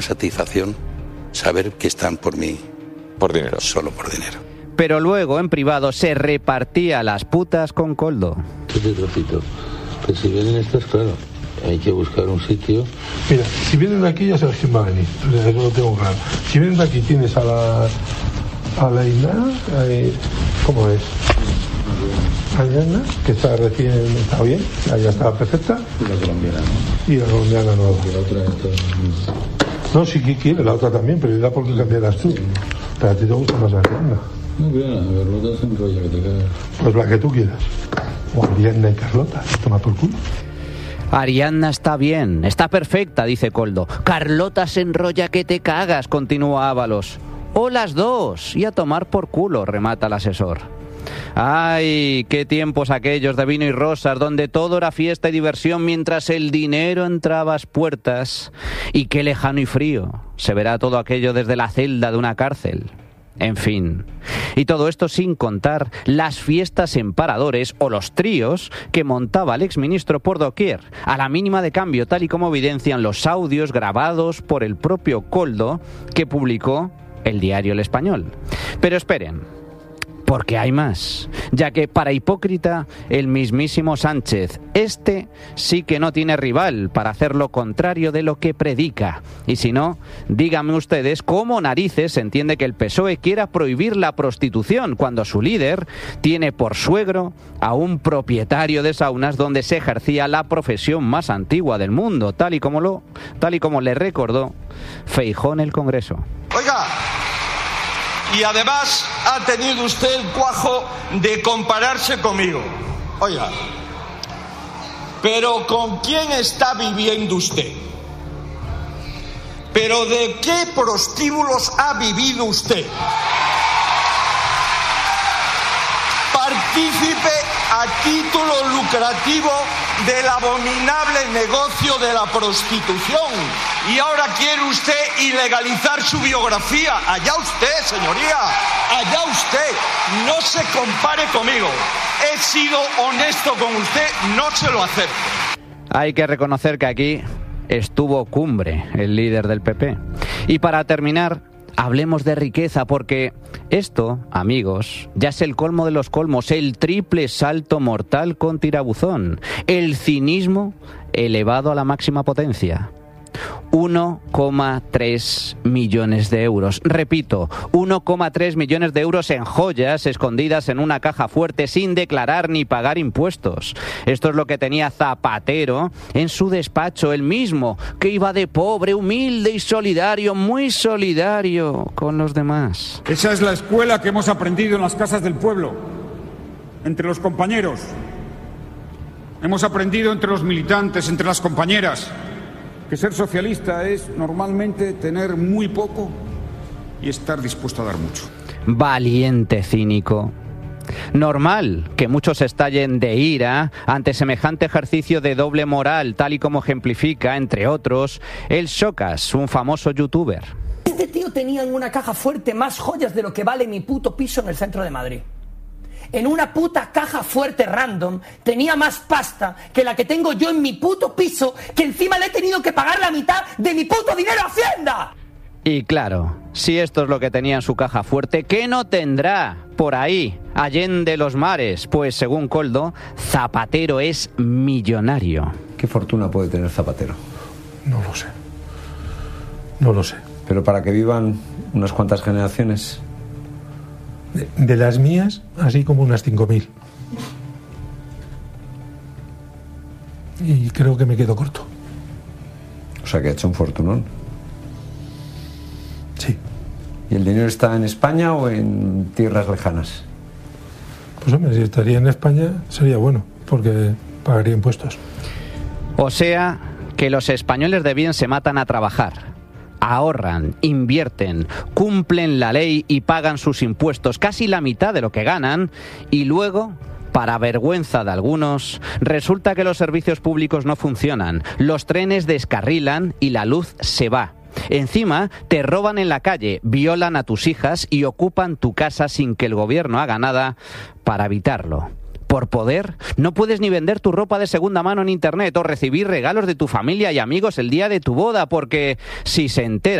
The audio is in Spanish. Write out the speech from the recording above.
satisfacción saber que están por mí. Por dinero. Solo por dinero. Pero luego, en privado, se repartía las putas con Koldo. Este trocito. Pues si vienen estos, claro, hay que buscar un sitio. Mira, si vienen de aquí ya sabes quién va a venir. Eso lo tengo claro. Si vienen de aquí tienes a la Inana, ¿cómo es? Ariana, que está bien, ya está perfecta. Y la colombiana, ¿no? Y la colombiana nueva. Y la otra entonces. No, sí que quiere, la otra también, pero ¿y por qué cambiarás tú? Pero a ti te gusta más Ariana. No, pero a ver, los dos se enrolla que te cagas. Pues la que tú quieras. O Ariana y Carlota, toma por culo. Ariadna está bien, está perfecta, dice Koldo. Carlota se enrolla que te cagas, continúa Ábalos. O las dos, y a tomar por culo, remata el asesor. ¡Ay, qué tiempos aquellos de vino y rosas, donde todo era fiesta y diversión mientras el dinero entraba a las puertas! Y qué lejano y frío se verá todo aquello desde la celda de una cárcel. En fin, y todo esto sin contar las fiestas en paradores o los tríos que montaba el exministro por doquier, a la mínima de cambio, tal y como evidencian los audios grabados por el propio Koldo que publicó el diario El Español. Pero esperen, porque hay más, ya que para hipócrita el mismísimo Sánchez, este sí que no tiene rival para hacer lo contrario de lo que predica. Y si no, díganme ustedes cómo narices se entiende que el PSOE quiera prohibir la prostitución cuando su líder tiene por suegro a un propietario de saunas donde se ejercía la profesión más antigua del mundo, tal y como le recordó Feijóo en el Congreso. Oiga, y además ha tenido usted el cuajo de compararse conmigo. Oiga, pero ¿con quién está viviendo usted? ¿Pero de qué prostíbulos ha vivido usted? Partícipe a título lucrativo del abominable negocio de la prostitución. Y ahora quiere usted ilegalizar su biografía. Allá usted, señoría, allá usted. No se compare conmigo. He sido honesto con usted, no se lo acepto. Hay que reconocer que aquí estuvo Cumbre, el líder del PP. Y para terminar, hablemos de riqueza, porque esto, amigos, ya es el colmo de los colmos, el triple salto mortal con tirabuzón, el cinismo elevado a la máxima potencia. 1,3 millones de euros. Repito, 1,3 millones de euros en joyas escondidas en una caja fuerte sin declarar ni pagar impuestos. Esto es lo que tenía Zapatero en su despacho, el mismo que iba de pobre, humilde y solidario, muy solidario con los demás. Esa es la escuela que hemos aprendido en las casas del pueblo, entre los compañeros. Hemos aprendido entre los militantes, entre las compañeras, que ser socialista es normalmente tener muy poco y estar dispuesto a dar mucho. Valiente cínico. Normal que muchos estallen de ira ante semejante ejercicio de doble moral, tal y como ejemplifica, entre otros, el Shocas, un famoso youtuber. Este tío tenía en una caja fuerte más joyas de lo que vale mi puto piso en el centro de Madrid. En una puta caja fuerte random tenía más pasta que la que tengo yo en mi puto piso, que encima le he tenido que pagar la mitad de mi puto dinero a Hacienda. Y claro, si esto es lo que tenía en su caja fuerte, ¿qué no tendrá por ahí, allende los mares? Pues según Koldo, Zapatero es millonario. ¿Qué fortuna puede tener Zapatero? No lo sé. No lo sé. Pero para que vivan unas cuantas generaciones. De las mías, así como unas 5.000. Y creo que me quedo corto. O sea que ha hecho un fortunón. Sí. ¿Y el dinero está en España o en tierras lejanas? Pues hombre, si estaría en España sería bueno, porque pagaría impuestos. O sea, que los españoles de bien se matan a trabajar. Ahorran, invierten, cumplen la ley y pagan sus impuestos, casi la mitad de lo que ganan, y luego, para vergüenza de algunos, resulta que los servicios públicos no funcionan, los trenes descarrilan y la luz se va. Encima, te roban en la calle, violan a tus hijas y ocupan tu casa sin que el gobierno haga nada para evitarlo. Por poder, no puedes ni vender tu ropa de segunda mano en internet o recibir regalos de tu familia y amigos el día de tu boda, porque si se entera